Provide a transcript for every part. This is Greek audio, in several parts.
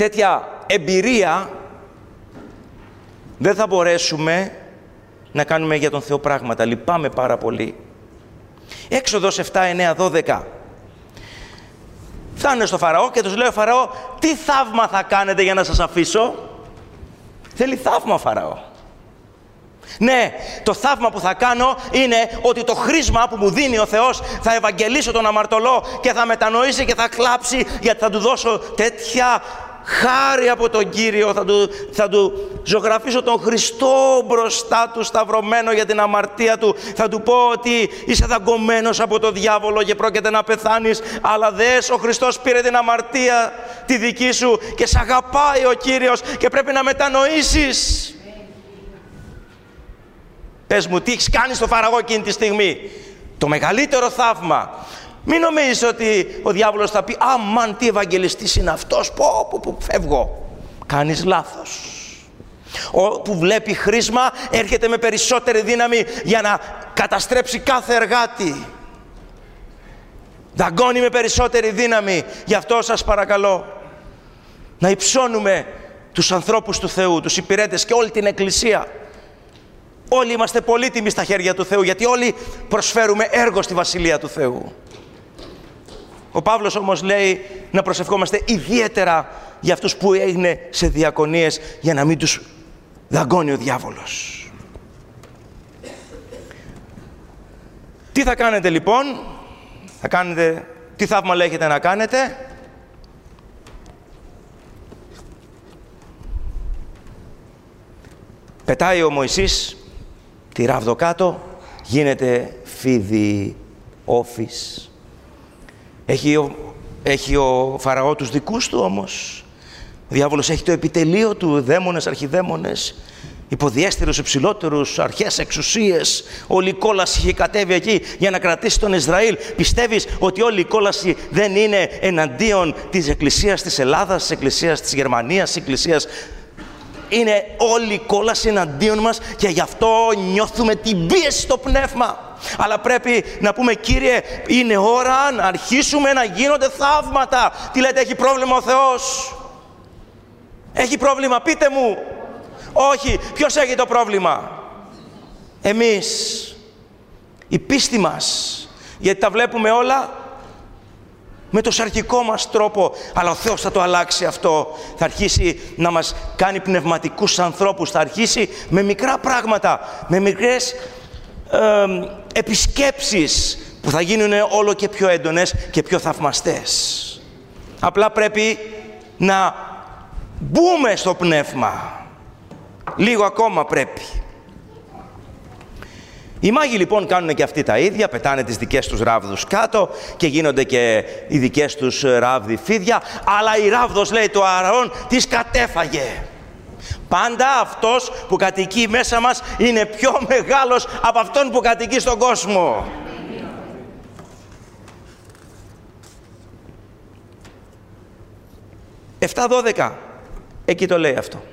τέτοια εμπειρία, δεν θα μπορέσουμε να κάνουμε για τον Θεό πράγματα. Λυπάμαι πάρα πολύ. Έξοδος 7, 9, 12. Φτάνουν στο Φαραώ και τους λέει ο Φαραώ, τι θαύμα θα κάνετε για να σας αφήσω? Θέλει θαύμα ο Φαραώ. Ναι, το θαύμα που θα κάνω είναι ότι το χρήσμα που μου δίνει ο Θεός θα ευαγγελίσω τον αμαρτωλό και θα μετανοήσει και θα κλάψει, γιατί θα του δώσω τέτοια χάρη από τον Κύριο, θα του ζωγραφίσω τον Χριστό μπροστά του σταυρωμένο για την αμαρτία του. Θα του πω ότι είσαι δαγκωμένος από τον διάβολο και πρόκειται να πεθάνεις, αλλά δες, ο Χριστός πήρε την αμαρτία τη δική σου και σ' αγαπάει ο Κύριος και πρέπει να μετανοήσεις. Πες μου, τι έχεις κάνει στο Φαραώ εκείνη τη στιγμή? Το μεγαλύτερο θαύμα. Μην νομίζεις ότι ο διάβολος θα πει «Αμάν, τι ευαγγελιστής είναι αυτός, πω, φεύγω». Κάνεις λάθος. Που βλέπει χρήσμα έρχεται με περισσότερη δύναμη για να καταστρέψει κάθε εργάτη. Δαγκώνει με περισσότερη δύναμη. Γι' αυτό σας παρακαλώ να υψώνουμε τους ανθρώπους του Θεού, τους υπηρέτες και όλη την Εκκλησία. Όλοι είμαστε πολύτιμοι στα χέρια του Θεού, γιατί όλοι προσφέρουμε έργο στη Βασιλεία του Θεού. Ο Παύλος όμως λέει να προσευχόμαστε ιδιαίτερα για αυτούς που είναι σε διακονίες, για να μην τους δαγκώνει ο διάβολος. Τι θα κάνετε λοιπόν? Τι θαύμα λέγεται να κάνετε? Πετάει ο Μωυσής τη ράβδο κάτω, γίνεται φίδι όφης. Έχει ο Φαραώ τους δικούς του όμως. Ο διάβολος έχει το επιτελείο του, δαίμονες, αρχιδαίμονες, υποδιέστερους, υψηλότερους, αρχές, εξουσίες. Όλη η κόλαση είχε κατέβει εκεί για να κρατήσει τον Ισραήλ. Πιστεύεις ότι όλη η κόλαση δεν είναι εναντίον της Εκκλησίας της Ελλάδας, της Εκκλησίας της Γερμανίας, της Εκκλησίας? Είναι όλη η κόλαση εναντίον μας και γι' αυτό νιώθουμε την πίεση στο πνεύμα. Αλλά πρέπει να πούμε, Κύριε, είναι ώρα να αρχίσουμε να γίνονται θαύματα. Τι λέτε, έχει πρόβλημα ο Θεός? Έχει πρόβλημα, πείτε μου. Όχι, ποιος έχει το πρόβλημα? Εμείς, η πίστη μας, γιατί τα βλέπουμε όλα με το σαρκικό μας τρόπο, αλλά ο Θεός θα το αλλάξει αυτό. Θα αρχίσει να μας κάνει πνευματικούς ανθρώπους, θα αρχίσει με μικρά πράγματα, με μικρές επισκέψεις που θα γίνουν όλο και πιο έντονες και πιο θαυμαστές. Απλά πρέπει να μπούμε στο πνεύμα. Λίγο ακόμα πρέπει. Οι μάγοι λοιπόν κάνουν και αυτοί τα ίδια, πετάνε τις δικές τους ράβδους κάτω και γίνονται και οι δικές τους ράβδοι φίδια, αλλά η ράβδος, λέει το Ααρών, τις κατέφαγε. Πάντα αυτός που κατοικεί μέσα μας είναι πιο μεγάλος από αυτόν που κατοικεί στον κόσμο. «7-12», εκεί το λέει αυτό.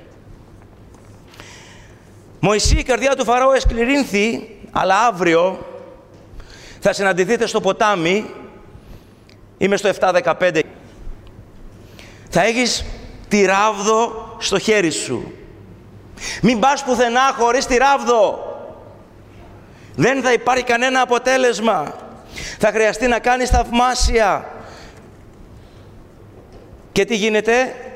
«Μωυσή, η καρδιά του Φαραώ εσκληρύνθη, αλλά αύριο θα συναντηθείτε στο ποτάμι». Είμαι στο 7-15. «Θα έχεις τη ράβδο στο χέρι σου. Μην πας πουθενά χωρίς τη ράβδο. Δεν θα υπάρχει κανένα αποτέλεσμα. Θα χρειαστεί να κάνεις θαυμάσια». Και τι γίνεται?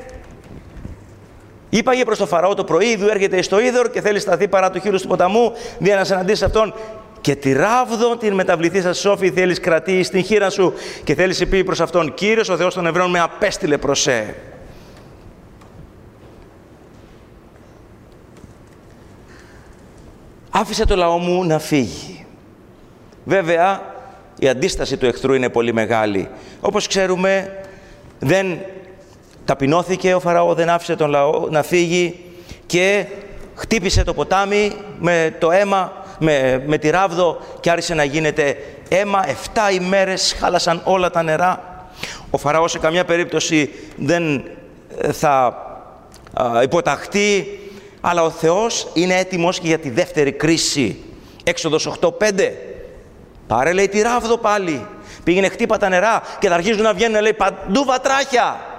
«Είπαγε προς το Φαραώ το πρωί, ιδού έρχεται εις το είδωρ και θέλει σταθεί παρά του χείλους του ποταμού, δια να συναντήσεις αυτόν. Και τη ράβδο την μεταβληθείς σας σόφι θέλεις κρατεί στην χείρα σου και θέλεις πει προς αυτόν, Κύριος ο Θεός των Εβραίων με απέστειλε προς σε». Άφησε το λαό μου να φύγει. Βέβαια, η αντίσταση του εχθρού είναι πολύ μεγάλη. Όπως ξέρουμε, δεν ταπεινώθηκε ο Φαραώ, δεν άφησε τον λαό να φύγει και χτύπησε το ποτάμι με το αίμα, με τη ράβδο και άρχισε να γίνεται αίμα. 7 ημέρες χάλασαν όλα τα νερά. Ο Φαραώ σε καμιά περίπτωση δεν θα υποταχθεί, αλλά ο Θεός είναι έτοιμος και για τη δεύτερη κρίση. Έξοδος 8-5. Πάρε, λέει, τη ράβδο πάλι. Πήγαινε, χτύπα τα νερά και θα αρχίζουν να βγαίνουν, λέει, παντού βατράχια.